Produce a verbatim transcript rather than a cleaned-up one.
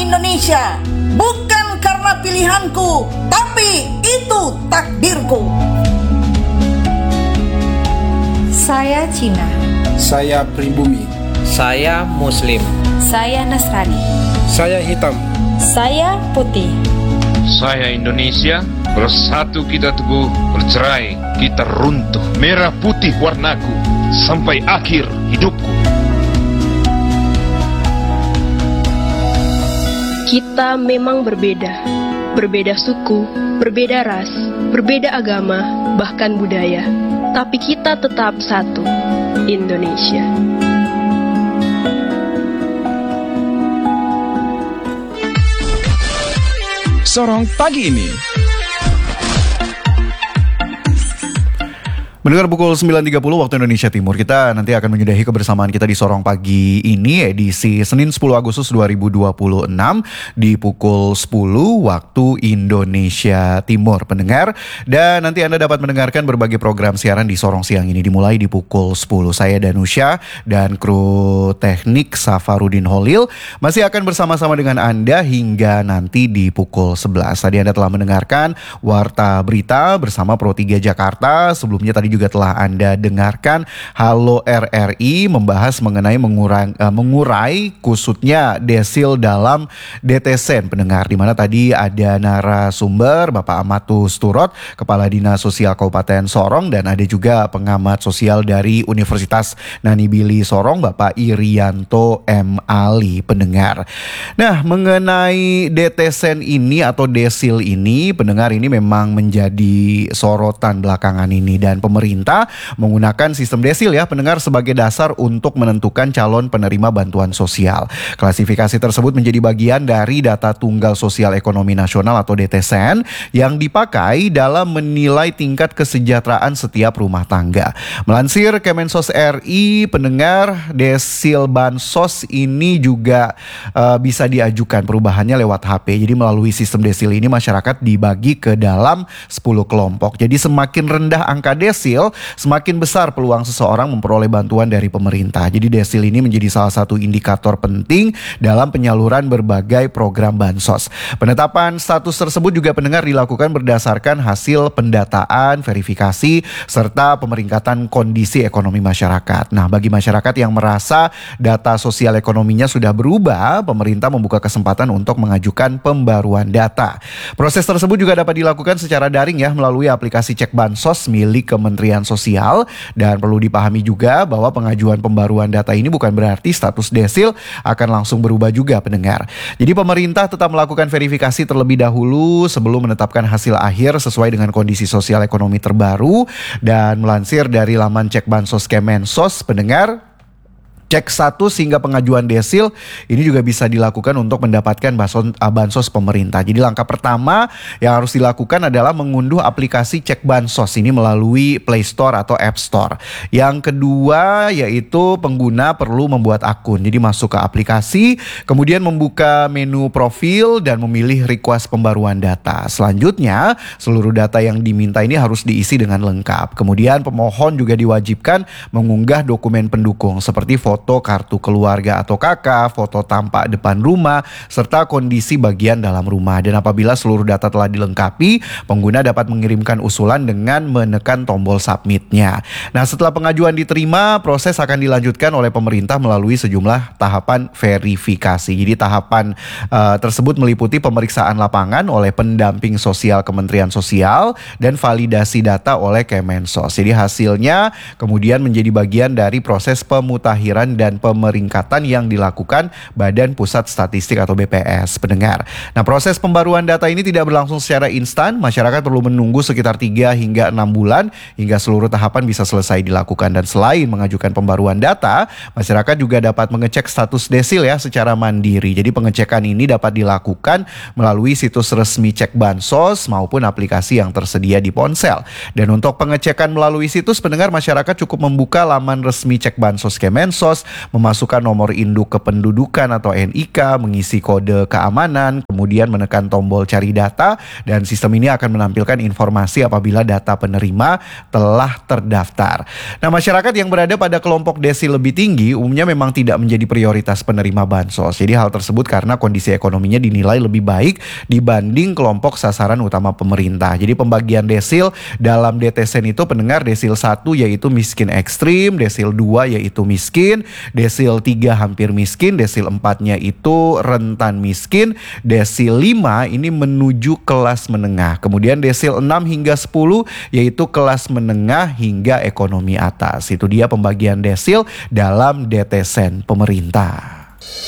Indonesia. Bukan karena pilihanku, tapi itu takdirku. Saya Cina. Saya pribumi. Saya Muslim. Saya Nasrani. Saya hitam. Saya putih. Saya Indonesia. Bersatu kita teguh, bercerai kita runtuh. Merah putih warnaku sampai akhir hidupku. Kita memang berbeda. Berbeda suku, berbeda ras, berbeda agama, bahkan budaya. Tapi kita tetap satu, Indonesia. Sorong pagi ini. Mendengar pukul sembilan tiga puluh waktu Indonesia Timur, kita nanti akan menyudahi kebersamaan kita di Sorong Pagi ini edisi Senin sepuluh Agustus dua ribu dua puluh enam di pukul sepuluh waktu Indonesia Timur, pendengar. Dan nanti Anda dapat mendengarkan berbagai program siaran di Sorong Siang ini dimulai di pukul sepuluh. Saya Danusya dan kru teknik Safarudin Holil masih akan bersama-sama dengan Anda hingga nanti di pukul sebelas. Tadi Anda telah mendengarkan Warta Berita bersama Pro tiga Jakarta. Sebelumnya tadi juga telah Anda dengarkan Halo R R I membahas mengenai mengurang, uh, mengurai kusutnya desil dalam D T S E N, pendengar, di mana tadi ada narasumber Bapak Amatus Turot, Kepala Dinas Sosial Kabupaten Sorong, dan ada juga pengamat sosial dari Universitas Nani Billy Sorong, Bapak Irianto M. Ali, pendengar. Nah, mengenai D T S E N ini atau desil ini, pendengar, ini memang menjadi sorotan belakangan ini, dan pemerintah Pemerintah menggunakan sistem desil ya, pendengar, sebagai dasar untuk menentukan calon penerima bantuan sosial. Klasifikasi tersebut menjadi bagian dari data tunggal sosial ekonomi nasional atau D T S E N yang dipakai dalam menilai tingkat kesejahteraan setiap rumah tangga. Melansir Kemensos R I, pendengar, desil bansos ini juga uh, bisa diajukan perubahannya lewat H P. Jadi melalui sistem desil ini masyarakat dibagi ke dalam sepuluh kelompok. Jadi semakin rendah angka desil, semakin besar peluang seseorang memperoleh bantuan dari pemerintah. Jadi desil ini menjadi salah satu indikator penting dalam penyaluran berbagai program bansos. Penetapan status tersebut juga, pendengar, dilakukan berdasarkan hasil pendataan, verifikasi, serta pemeringkatan kondisi ekonomi masyarakat. Nah, bagi masyarakat yang merasa data sosial ekonominya sudah berubah, pemerintah membuka kesempatan untuk mengajukan pembaruan data. Proses tersebut juga dapat dilakukan secara daring ya, melalui aplikasi Cek Bansos milik Kementerian Sosial. Dan perlu dipahami juga bahwa pengajuan pembaruan data ini bukan berarti status desil akan langsung berubah juga, pendengar. Jadi pemerintah tetap melakukan verifikasi terlebih dahulu sebelum menetapkan hasil akhir sesuai dengan kondisi sosial ekonomi terbaru. Dan melansir dari laman Cek Bansos Kemensos, pendengar, cek status hingga pengajuan desil ini juga bisa dilakukan untuk mendapatkan bansos, bansos pemerintah. Jadi langkah pertama yang harus dilakukan adalah mengunduh aplikasi Cek Bansos ini melalui Play Store atau App Store. Yang kedua yaitu pengguna perlu membuat akun. Jadi masuk ke aplikasi, kemudian membuka menu profil dan memilih request pembaruan data. Selanjutnya seluruh data yang diminta ini harus diisi dengan lengkap. Kemudian pemohon juga diwajibkan mengunggah dokumen pendukung seperti foto foto kartu keluarga atau K K, foto tampak depan rumah, serta kondisi bagian dalam rumah. Dan apabila seluruh data telah dilengkapi, pengguna dapat mengirimkan usulan dengan menekan tombol submitnya. Nah, setelah pengajuan diterima, proses akan dilanjutkan oleh pemerintah melalui sejumlah tahapan verifikasi. Jadi tahapan uh, tersebut meliputi pemeriksaan lapangan oleh pendamping sosial Kementerian Sosial dan validasi data oleh Kemensos. Jadi hasilnya kemudian menjadi bagian dari proses pemutakhiran dan pemeringkatan yang dilakukan Badan Pusat Statistik atau B P S, pendengar. Nah, proses pembaruan data ini tidak berlangsung secara instan. Masyarakat perlu menunggu sekitar tiga hingga enam bulan hingga seluruh tahapan bisa selesai dilakukan. Dan selain mengajukan pembaruan data, masyarakat juga dapat mengecek status desil ya secara mandiri. Jadi pengecekan ini dapat dilakukan melalui situs resmi Cek Bansos maupun aplikasi yang tersedia di ponsel. Dan untuk pengecekan melalui situs, pendengar, masyarakat cukup membuka laman resmi Cek Bansos Kemensos bansos, memasukkan nomor induk kependudukan atau N I K, mengisi kode keamanan, kemudian menekan tombol cari data, dan sistem ini akan menampilkan informasi apabila data penerima telah terdaftar. Nah, masyarakat yang berada pada kelompok desil lebih tinggi umumnya memang tidak menjadi prioritas penerima bansos. Jadi hal tersebut karena kondisi ekonominya dinilai lebih baik dibanding kelompok sasaran utama pemerintah. Jadi pembagian desil dalam D T S E N itu pendengar desil satu yaitu miskin ekstrim, desil dua yaitu miskin, desil tiga hampir miskin, desil empatnya itu rentan miskin, desil lima ini menuju kelas menengah. Kemudian desil enam hingga sepuluh yaitu kelas menengah hingga ekonomi atas. Itu dia pembagian desil dalam D T S E N pemerintah.